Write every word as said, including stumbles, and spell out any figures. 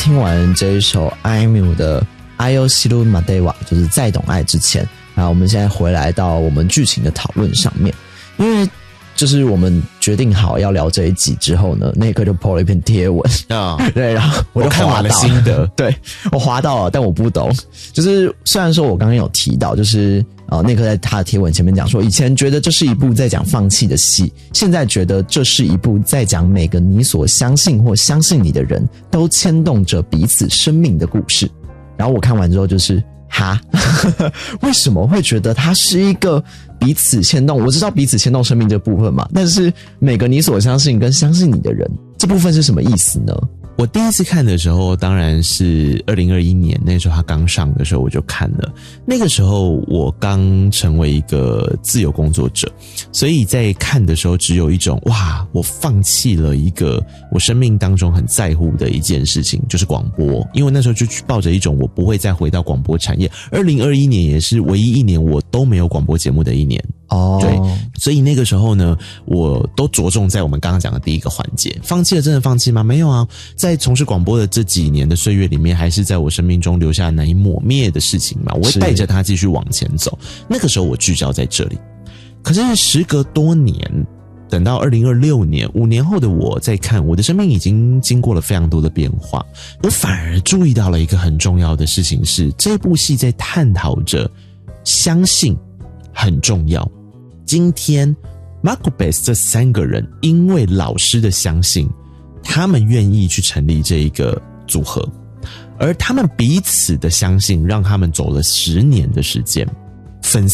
听完这一首 I M U 的 Ayo Shiru Madewa， 就是再懂爱之前，啊，我们现在回来到我们剧情的讨论上面，因为就是我们决定好要聊这一集之后呢，那一刻就 po 了一篇贴文啊， oh, 对，然后我就看完了心得， 对，我滑到了，但我不懂，就是虽然说我刚刚有提到，就是呃，那刻在他的贴文前面讲说，以前觉得这是一部在讲放弃的戏，现在觉得这是一部在讲每个你所相信或相信你的人都牵动着彼此生命的故事。然后我看完之后就是哈为什么会觉得它是一个彼此牵动？我知道彼此牵动生命这部分嘛，但是每个你所相信跟相信你的人这部分是什么意思呢？ 我第一次看的时候当然是二零二一年，那时候他刚上的时候我就看了。那个时候我刚成为一个自由工作者，所以在看的时候只有一种哇，我放弃了一个我生命当中很在乎的一件事情，就是广播。因为那时候就抱着一种我不会再回到广播产业。二零二一年也是唯一一年我都没有广播节目的一年。哦，对，所以那个时候呢，我都着重在我们刚刚讲的第一个环节。放弃了真的放弃吗？没有啊，在从事广播的这几年的岁月里面，还是在我生命中留下难以抹灭的事情嘛，我会带着它继续往前走。那个时候我聚焦在这里。可是时隔多年，等到二零二六年，五年后的我在看，我的生命已经经过了非常多的变化，我反而注意到了一个很重要的事情是，这部戏在探讨着相信很重要。今天 Macbeth 这三个人因为老师的相信，他们愿意去成立这一个组合，而他们彼此的相信让他们走了十年的时间。粉